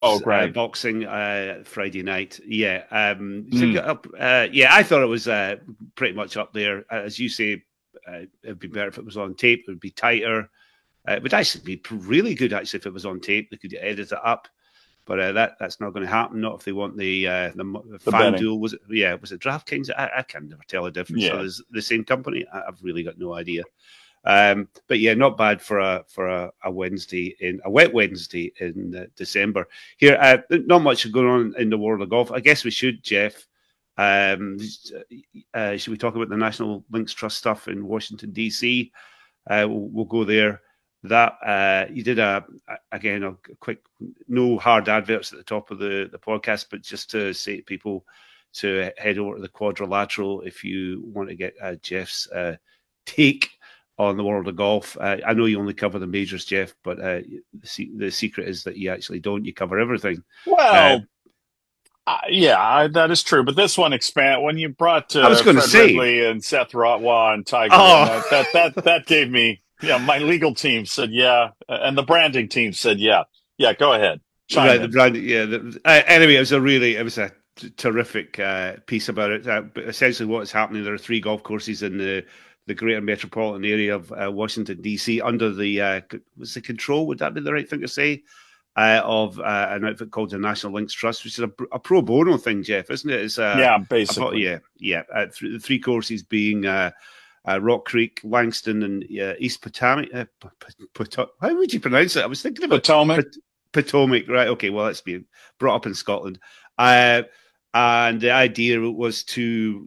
Oh, great. boxing Friday night. Yeah, so Mm, got up. Yeah, I thought it was pretty much up there. As you say, it'd be better if it was on tape. It would be tighter. It would actually be really good actually if it was on tape. They could edit it up. But that's not going to happen. Not if they want the the fan betting. duel. Was it? Yeah, was it DraftKings? I can never tell the difference. So Yeah. there's the same company. I've really got no idea. But yeah, not bad for a Wednesday in a wet Wednesday in December. Here, not much going on in the world of golf. I guess we should, Jeff. Um, should we talk about the National Links Trust stuff in Washington D.C.? We'll go there. That you did again a quick, no hard adverts at the top of the podcast, but just to say to people to head over to the Quadrilateral if you want to get Jeff's take on the world of golf. I know you only cover the majors, Jeff, but the secret is that you actually don't. You cover everything. Uh, Well, that is true. But this one expand when you brought I was going to Fred say, Ridley and Seth Rotwa and Tiger in, oh, that gave me, my legal team said yeah, and the branding team said yeah. Yeah, go ahead, chime right, the in. brand, yeah. Anyway, it was a terrific piece about it. But essentially, what is happening? There are three golf courses in the greater metropolitan area of Washington D.C. under the was the control? Would that be the right thing to say? Of an outfit called the National Links Trust, which is a pro bono thing, Jeff, isn't it? It's Yeah, about basically. yeah. The three courses being Rock Creek, Langston, and East Potomac. How would you pronounce it? I was thinking about Potomac. Potomac, right? Okay, well, it's been brought up in Scotland, uh, and the idea was to,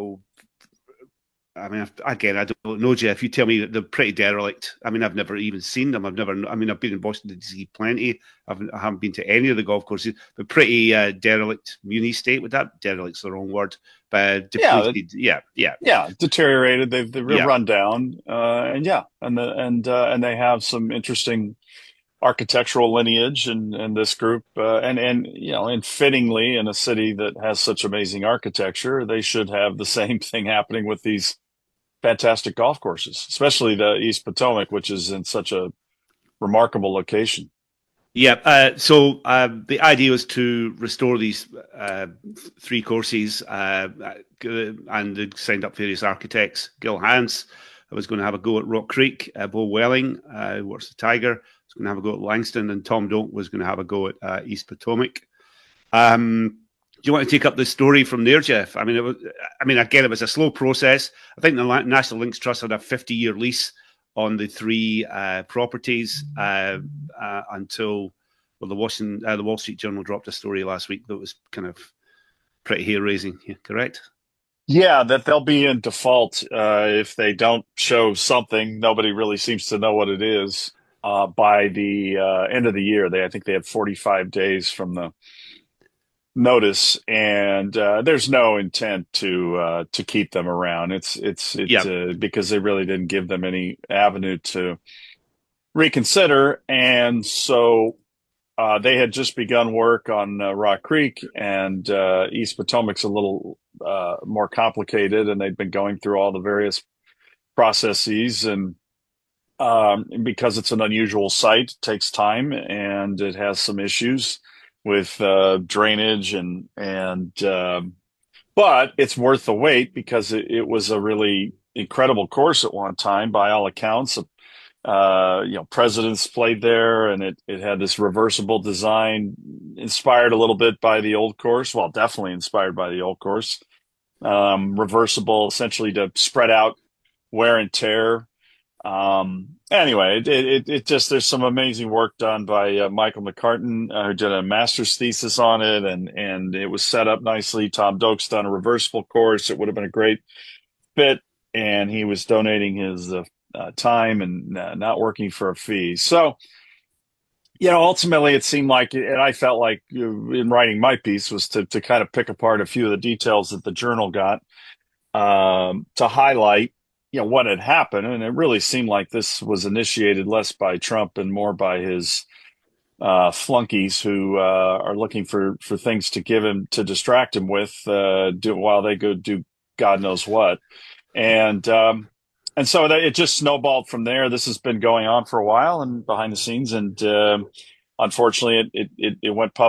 I mean, again, I don't know, Jeff. You tell me that they're pretty derelict. I mean, I've never even seen them. I mean, I've been in Washington D.C. plenty. I haven't been to any of the golf courses, but pretty derelict muni state. Would that derelict's the wrong word? But Yeah, depleted. Yeah, yeah, yeah, deteriorated. They've yeah. run down, and yeah, and they have some interesting architectural lineage and this group, and and fittingly in a city that has such amazing architecture, they should have the same thing happening with these fantastic golf courses, especially the East Potomac, which is in such a remarkable location. Yeah. The idea was to restore these three courses, and they signed up various architects. Gil Hans was going to have a go at Rock Creek. Bo Welling, who works the Tiger, was going to have a go at Langston, and Tom Doak was going to have a go at East Potomac. Do you want to take up the story from there, Jeff? I mean, again, it was a slow process. I think the National Links Trust had a 50-year lease on the three properties until the Wall Street Journal dropped a story last week that was kind of pretty hair raising. Yeah, correct? Yeah, that they'll be in default if they don't show something. Nobody really seems to know what it is by the end of the year. I think they have 45 days from the notice, and there's no intent to keep them around. It's Yeah, because they really didn't give them any avenue to reconsider, and so they had just begun work on Rock Creek, and East Potomac's a little more complicated, and they'd been going through all the various processes, and because it's an unusual site, it takes time, and it has some issues with drainage and but it's worth the wait because it was a really incredible course at one time by all accounts. Presidents played there, and it had this reversible design, inspired a little bit by the old course. Well, definitely inspired by the old course. Reversible, essentially to spread out wear and tear. Anyway, it just there's some amazing work done by Michael McCartan, who did a master's thesis on it, and it was set up nicely. Tom Doak's done a reversible course. It would have been a great fit, and he was donating his time and not working for a fee. So, ultimately it seemed like, and I felt like in writing my piece was to kind of pick apart a few of the details that the journal got to highlight, what had happened. And it really seemed like this was initiated less by Trump and more by his flunkies who are looking for things to give him to distract him with while they go do God knows what. And so it just snowballed from there. This has been going on for a while and behind the scenes, and unfortunately, it went public